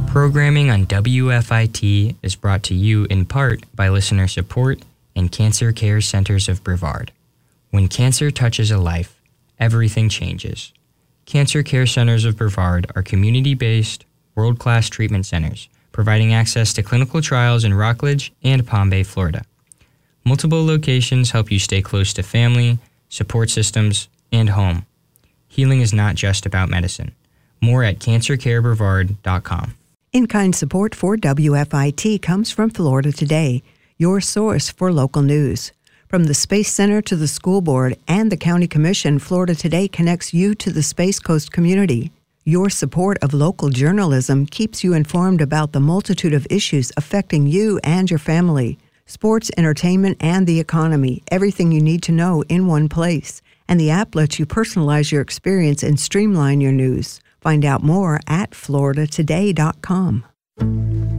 Programming on WFIT is brought to you in part by listener support and Cancer Care Centers of Brevard. When cancer touches a life, everything changes. Cancer Care Centers of Brevard are community-based, world-class treatment centers, providing access to clinical trials in Rockledge and Palm Bay, Florida. Multiple locations help you stay close to family, support systems, and home. Healing is not just about medicine. More at cancercarebrevard.com. In-kind support for WFIT comes from Florida Today, your source for local news. From the Space Center to the School Board and the County Commission, Florida Today connects you to the Space Coast community. Your support of local journalism keeps you informed about the multitude of issues affecting you and your family. Sports, entertainment, and the economy, everything you need to know in one place. And the app lets you personalize your experience and streamline your news. Find out more at floridatoday.com.